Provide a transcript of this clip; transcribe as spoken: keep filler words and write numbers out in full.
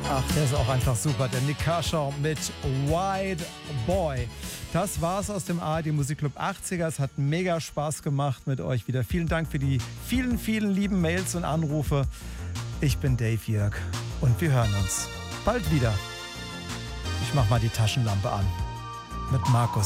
Ach, der ist auch einfach super. Der Nik Kershaw mit White Boy. Das war's aus dem A R D Musikclub achtziger. Es hat mega Spaß gemacht mit euch wieder. Vielen Dank für die vielen, vielen lieben Mails und Anrufe. Ich bin Dave Jörg und wir hören uns bald wieder. Ich mach mal die Taschenlampe an mit Markus.